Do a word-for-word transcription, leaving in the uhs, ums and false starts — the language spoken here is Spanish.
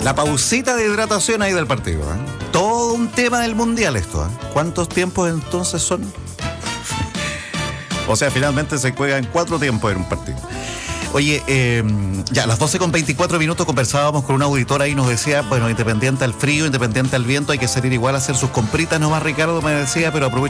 La pausita de hidratación ahí del partido, ¿eh? Todo un tema del mundial esto, ¿eh? ¿Cuántos tiempos entonces son? O sea, finalmente se juega en cuatro tiempos en un partido. Oye, eh, ya a las doce con veinticuatro minutos conversábamos con un auditor ahí y nos decía, bueno, independiente al frío, independiente al viento, hay que salir igual a hacer sus compritas nomás, Ricardo me decía, pero aprovecho